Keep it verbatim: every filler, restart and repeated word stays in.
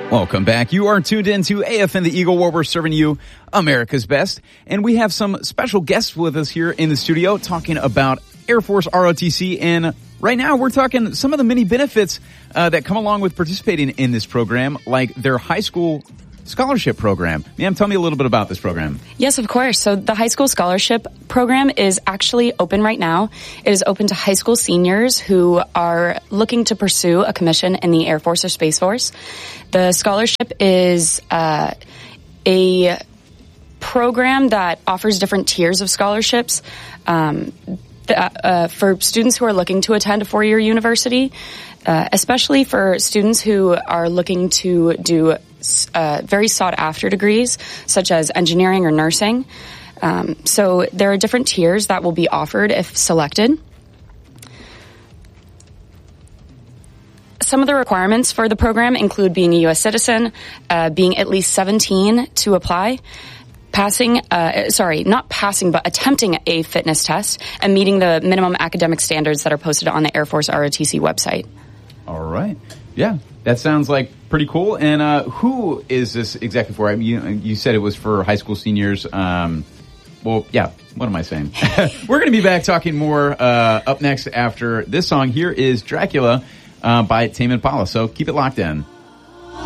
Welcome back. You are tuned in to A F N the Eagle, where we're serving you America's best. And we have some special guests with us here in the studio talking about Air Force R O T C. And right now we're talking some of the many benefits uh, that come along with participating in this program, like their high school scholarship program. Ma'am, tell me a little bit about this program. Yes, of course. So the high school scholarship program is actually open right now. It is open to high school seniors who are looking to pursue a commission in the Air Force or Space Force. The scholarship is uh, a program that offers different tiers of scholarships. Um, the, uh, for students who are looking to attend a four-year university, uh, especially for students who are looking to do uh, very sought-after degrees, such as engineering or nursing. Um, so there are different tiers that will be offered if selected. Some of the requirements for the program include being a U S citizen, uh, being at least seventeen to apply, passing, uh, sorry, not passing, but attempting a fitness test, and meeting the minimum academic standards that are posted on the Air Force R O T C website. All right. Yeah, that sounds like pretty cool. And uh, who is this exactly for? I mean, you, you said it was for high school seniors. Um, well, yeah, what am I saying? We're going to be back talking more uh, up next after this song. Here is Dracula uh, by Tame Impala. So keep it locked in.